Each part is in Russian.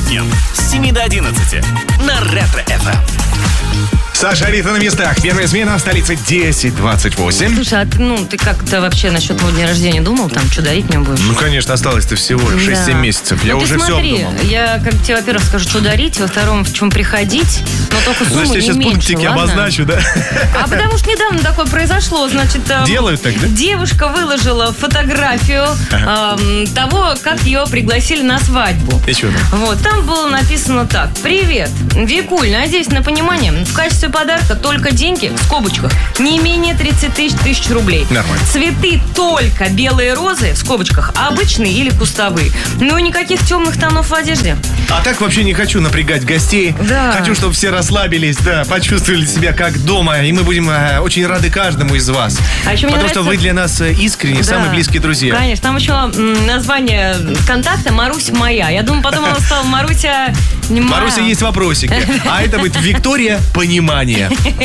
будням с 7 до 11 на Ретро-ФМ. Саша, Рита на местах. Первая смена в столице 10:28. Слушай, а ты как-то вообще насчет моего дня рождения думал? Там, что дарить мне будешь? Ну, конечно, осталось-то всего 6-7 месяцев. Я уже все обдумал. Я тебе, во-первых, скажу, что дарить, во-втором, в чем приходить, но только сумму значит, я сейчас меньше, пунктики ладно? обозначу, да? А потому что недавно такое произошло, значит... Делают так, да? Девушка выложила фотографию того, как ее пригласили на свадьбу. И что там? Вот, там было написано так. Привет, Викуль, надеюсь на понимание. В качестве подарка только деньги, в скобочках, не менее 30 тысяч рублей. Нормально. Цветы только белые розы, в скобочках, обычные или кустовые. Ну и никаких темных тонов в одежде. А так вообще не хочу напрягать гостей. Да. Хочу, чтобы все расслабились, да, почувствовали себя как дома. И мы будем очень рады каждому из вас. А еще мне Потому что нравится... вы для нас искренне, Да. самые близкие друзья. Конечно, там еще название контакта «Маруся моя». Я думаю, потом она стала «Маруся не моя». Маруся, есть вопросики. А это будет Виктория Понимание.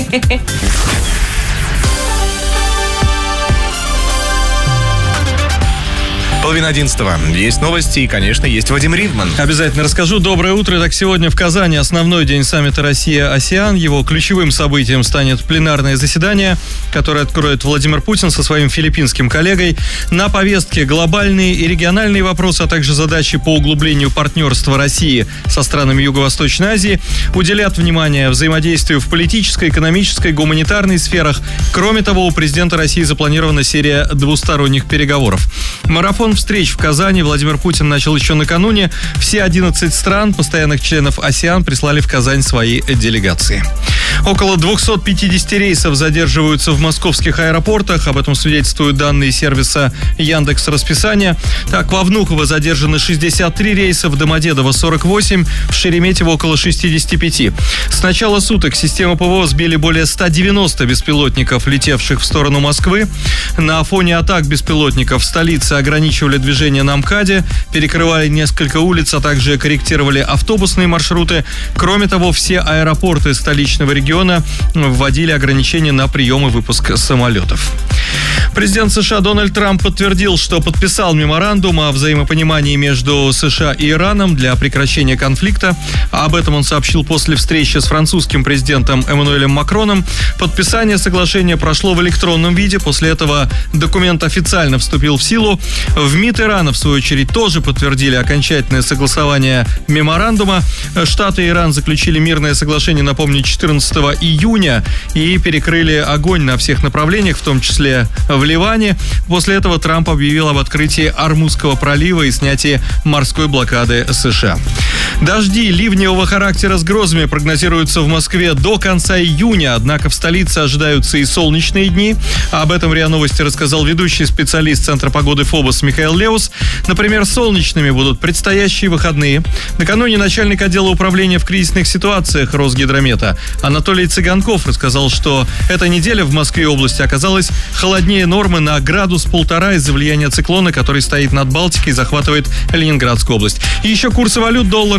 10:30. Есть новости и, конечно, есть Вадим Ридман. Обязательно расскажу. Доброе утро. Так, сегодня в Казани основной день саммита Россия-АСЕАН. Его ключевым событием станет пленарное заседание, которое откроет Владимир Путин со своим филиппинским коллегой. На повестке глобальные и региональные вопросы, а также задачи по углублению партнерства России со странами Юго-Восточной Азии. Уделят внимание взаимодействию в политической, экономической, гуманитарной сферах. Кроме того, у президента России запланирована серия двусторонних переговоров. Марафон встреч в Казани Владимир Путин начал еще накануне. Все 11 стран, постоянных членов АСЕАН, прислали в Казань свои делегации. Около 250 рейсов задерживаются в московских аэропортах. Об этом свидетельствуют данные сервиса Яндекс.Расписание. Так, во Внуково задержаны 63 рейса, в Домодедово 48, в Шереметьево около 65. С начала суток система ПВО сбили более 190 беспилотников, летевших в сторону Москвы. На фоне атак беспилотников в столице ограничивали движение на МКАДе, перекрывали несколько улиц, а также корректировали автобусные маршруты. Кроме того, все аэропорты столичного региона вводили ограничения на прием и выпуск самолетов. Президент США Дональд Трамп подтвердил, что подписал меморандум о взаимопонимании между США и Ираном для прекращения конфликта. Об этом он сообщил после встречи с французским президентом Эммануэлем Макроном. Подписание соглашения прошло в электронном виде. После этого документ официально вступил в силу. В МИД Ирана, в свою очередь, тоже подтвердили окончательное согласование меморандума. Штаты и Иран заключили мирное соглашение, напомню, 14 июня и перекрыли огонь на всех направлениях, в том числе в Ливане. После этого Трамп объявил об открытии Ормузского пролива и снятии морской блокады США. Дожди ливневого характера с грозами прогнозируются в Москве до конца июня, однако в столице ожидаются и солнечные дни. Об этом РИА Новости рассказал ведущий специалист Центра погоды ФОБОС Михаил Леус. Например, солнечными будут предстоящие выходные. Накануне начальник отдела управления в кризисных ситуациях Росгидромета Анатолий Цыганков рассказал, что эта неделя в Москве и области оказалась холоднее нормы на 1-1,5 градуса из-за влияния циклона, который стоит над Балтикой и захватывает Ленинградскую область. И еще курсы валют: доллар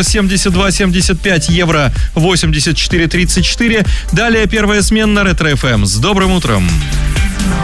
72.75, евро 84.34. Далее первая смена на Ретро-ФМ. С добрым утром!